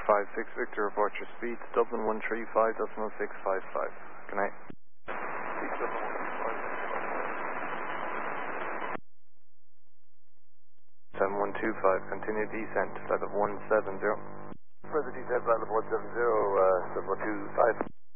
56 Victor, report your speeds, Dublin 135.0655. Good night. 7125, continue descent, level 170. Further descent, level 170, 7125.